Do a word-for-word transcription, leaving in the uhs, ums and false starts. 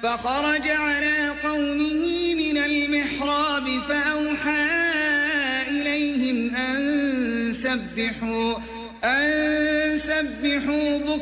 فخرج على قومه من المحراب فأوحى إليهم أن سبحوا أن سبحوا